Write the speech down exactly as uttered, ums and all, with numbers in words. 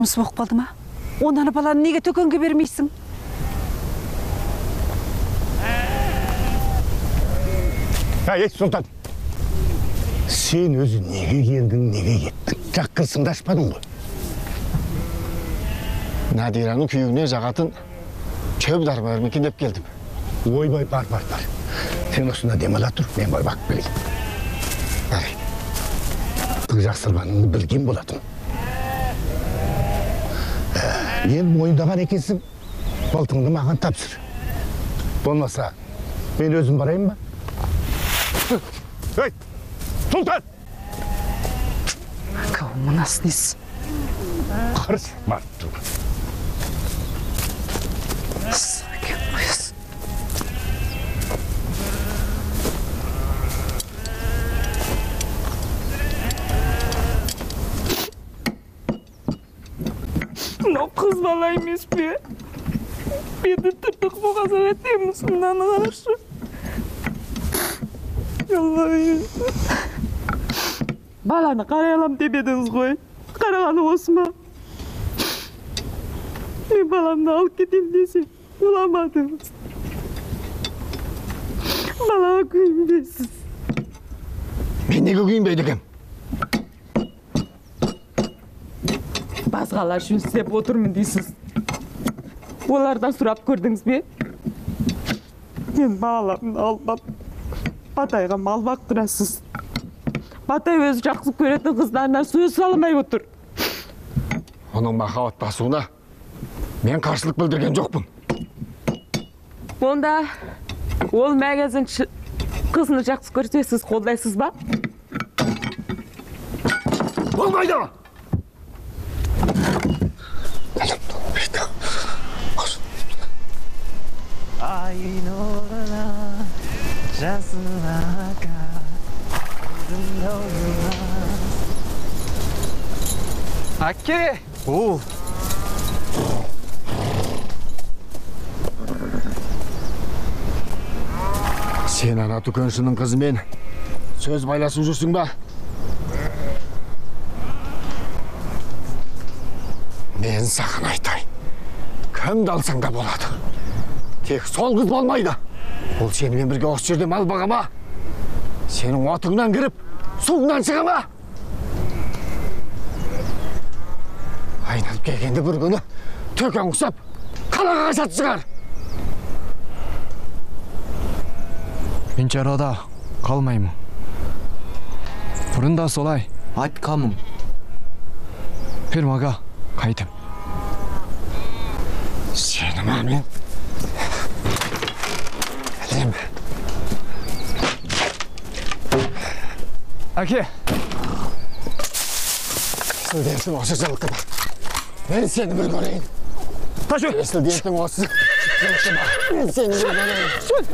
болып қалды ма? Онаны баланы неге төкенге бермейсің? Ей, Сұлтан, сен өзі неге келдің, неге кеттің? Жаққырсыңды ашпадың ғой? Надираның күйеуіне жағатын чөп дарбарым екен деп келдім. Ойбай, бар, бар, бар. Сен осында демала тұр, мен бар бақ білейін. Бар. Бұл жақсырманыңды білген болатын. Ен мойындаған екенсің, балтыңды маған тапсыр. Болмаса, мен өзім барайын ба? Ей, Сұлтан! Кау мұнас несі? Қарсы марттың. Сакен қойыз. Мынау қыз бала емес пе? Беті тыртық болғазар әтеміз, мынаны қарашы. Аллайым. Баланы қарай алам деп едіңіз ғой. Қарағаны осы ма? Мен баламды алып кетем десем, ұламадыңыз. Балаға күйінбейсіз. Мен неге күйінбейді екем? Басқалар үшін істеп отырмын дейсіз. Олардан сұрап көрдіңіз бе? Мен балаларымды алып Батайға мал бақтырасыз. Батай өзі жақсы көретін қыздарына сөз салмай отыр. Оның махаббат басуына мен қарсылық білдірген жоқпын. Онда ол мәгәзін қызыны жақсы көрсе сіз қолдайсыз ба? Болмайды! Ай нұрына жасыл ака көзімді ойнас. Әке! О! Сен ана дүкеншінің қызымен сөз байласып жүрсің ба? Мен саған айтайын. Кімді алсаң да болады. Тек сол қыз болмайды. Ол сенімен бірге осы жерде мал баға ма? Сенің отыңнан кіріп, суыңнан шыға ма? Айналып келгенде бір күні төкен құсап, қалаға қашат шығар. Мен жарада қалмаймын. Бұрында солай. Айтқамын. Фермаға қайтым. Сені ма мен? Әлем. Әке! Сілденсің осы жылқыда. Мен сені бір көрейін. Ташу! Сілденсің осы жылқыда. Мен сені бір көрейін.